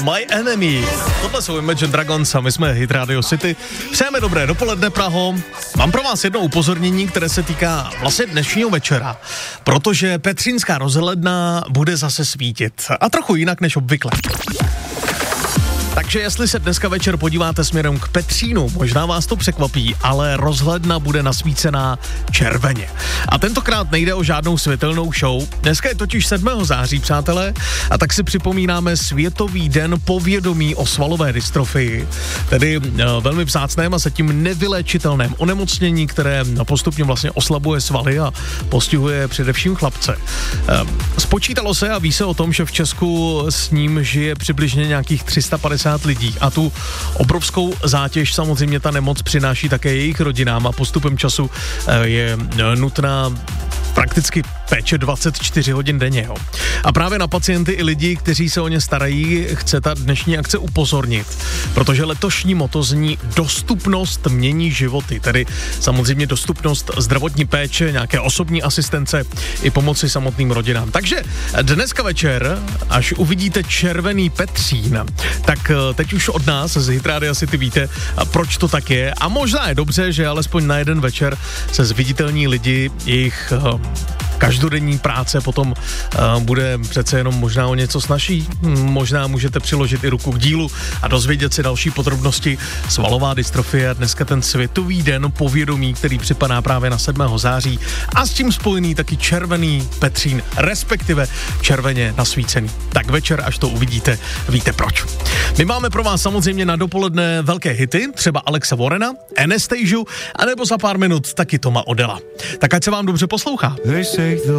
My Enemy. Tohle jsou Imagine Dragons a my jsme Hit Radio City. Přejeme dobré dopoledne, Praho. Mám pro vás jedno upozornění, které se týká vlastně dnešního večera, protože Petřínská rozhledna bude zase svítit. A trochu jinak než obvykle. Takže jestli se dneska večer podíváte směrem k Petřínu, možná vás to překvapí, ale rozhledna bude nasvícená červeně. A tentokrát nejde o žádnou světelnou show. Dneska je totiž 7. září, přátelé, a tak si připomínáme Světový den povědomí o svalové dystrofii, tedy velmi vzácném a zatím nevyléčitelném onemocnění, které postupně vlastně oslabuje svaly a postihuje především chlapce. Spočítalo se a ví se o tom, že v Česku s ním žije přibližně nějakých 350 lidí a tu obrovskou zátěž samozřejmě ta nemoc přináší také jejich rodinám a postupem času je nutná prakticky péče 24 hodin denně. Jo. A právě na pacienty i lidi, kteří se o ně starají, chce ta dnešní akce upozornit, protože letošní motto zní dostupnost mění životy, tedy samozřejmě dostupnost zdravotní péče, nějaké osobní asistence i pomoci samotným rodinám. Takže dneska večer, až uvidíte červený Petřín, tak teď už od nás z Hit Radio City víte, proč to tak je a možná je dobře, že alespoň na jeden večer se zviditelní lidi, jejich každodenní práce potom bude přece jenom možná o něco snazší. Možná můžete přiložit i ruku k dílu a dozvědět si další podrobnosti. Svalová dystrofie, dneska ten Světový den povědomí, který připadá právě na 7. září a s tím spojený taky červený Petřín, respektive červeně nasvícený. Tak večer, až to uvidíte, víte proč. My máme pro vás samozřejmě na dopoledne velké hity, třeba Alexa Warrena, Anastasiu, anebo za pár minut taky Toma Odella. Tak ať se vám dobře poslouchá.